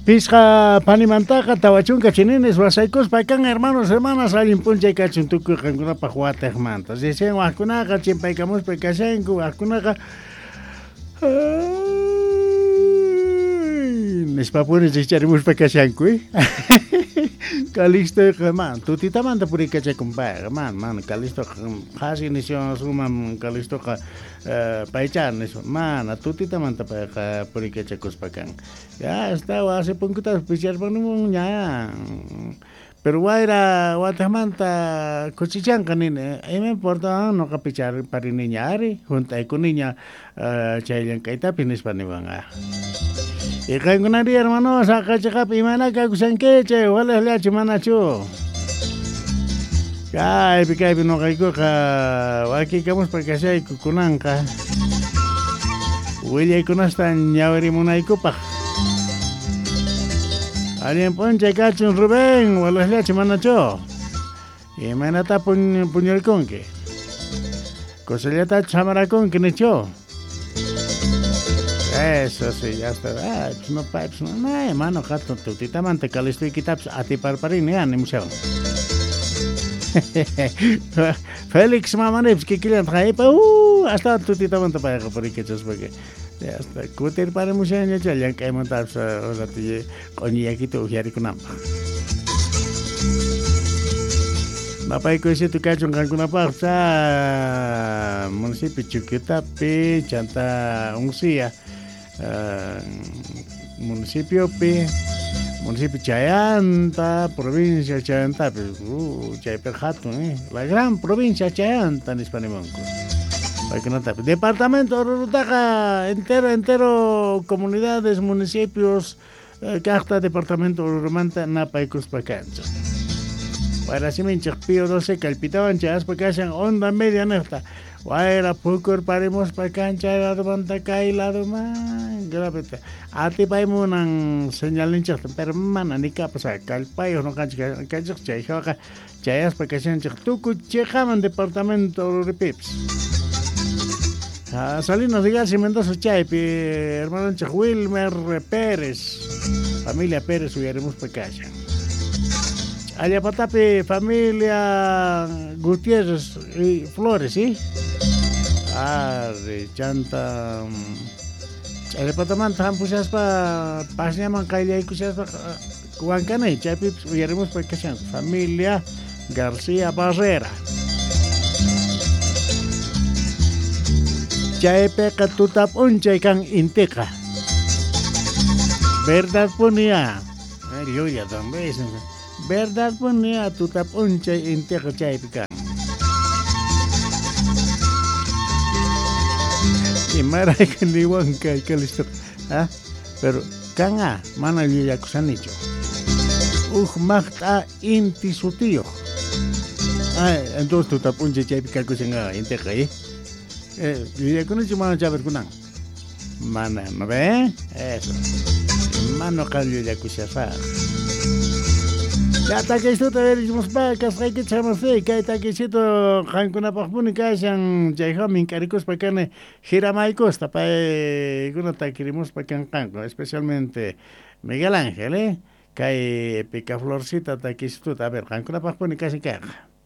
Pisqa panimantaqa tawachunka chinines wasaykos paykan hermanos hermanas allin punchay kachun tukuy qankunapaq wataqmanta. Dicen waqkunaqa chimpaykamuspa kashanku waqkunaqa nispapuni chicharimuspa kashanku. Calixto man, tutitamanta purikachaykunpayqa man Calixto qhas inicio suman Calixto paychanes mana tutitamanta payqa purikachaykuspakan. Ya está hace punkutas picharpanumun ya. Pero waira watamanta kuchichanqa nini me importa no capichar para niñari junta con niña chayllan kaytapi nispaniwanqa. Y kankunari hermano sakachaqap imanaka kusankeche wala llachi manachu. Kaypi noqaykuqa wakikamuspa kashayku kunanqa. Willaykunastan ñawarimunaykupaq. Alguien ponche kachun Rubén wala llachi manachu. Imanata puñurkunki. Cosellata chamarakunki nichu. Eso sí, ya está. Pues no, hermano, gato, tutitamante Calixto y quitas a ti parparini, ni museo. Félix Mamanevs, que quieren traer, hasta tutitamante para que por ahí que porque ya está. Cuter para museo, ya le han caído montar, o sea, con yaquito, ujari con amba. Bapak ko isi tu kacung Cancún apa municipio Chuquitapi, Chanta Ungsia, municipio Chayanta, provincia Chayanta, Chayperjato, la gran provincia Chayanta en Hispanimonco. Departamento Rurutaca, entero, comunidades, municipios, carta departamento Rurumanta, Napa y Cuspacancha. Para si me enchapío, no sé, calpitaban chas porque hacen onda media nefta. Guaira, pucur, paremos para cancha, lado mantacay, lado man, grabete. A ti paimo un señal hinchas, pero mana ni capa, o sea, calpayo, no cancha, chayas para que hacen tucu, chejaman departamento de Pips. Salinas de García Mendoza Chaypi, hermano Wilmer Pérez, familia Pérez, subiremos para casa. Ayapatapi, familia Gutiérrez y Flores, ¿sí? De Chanta. Ayapataman, pusas pa pasñaman calle y cusas pa Huancana y Chaypi, subiremos para casa. Familia García Barrera. Chaype katutap uncaykan inteca. Verdad ponía. Yo ya también. Verdad ponía tutap uncay inteca chaypica. Y maray kan liwanka Calixto. Pero kanga mana liya kusanicho. Magta inti su tío. Entonces tutap uncay chaypica kusanga inteca, liya kunacho mana chaber kunang. Mana, ¿no ve? Eso. Mano kalyo ya kusasa. Ya taquisito te verimos pacas, hay que echarnos fe, que hay taquisito, Cancún Apajpuni, que hayan Jaihamin, Caricos, Pacane, Giramaicos, Tapae, Guna taquirimos Pacancanco, especialmente Miguel Ángel, que hay Picaflorcita, taquisito, a ver, Cancún Apajpuni, casi caja.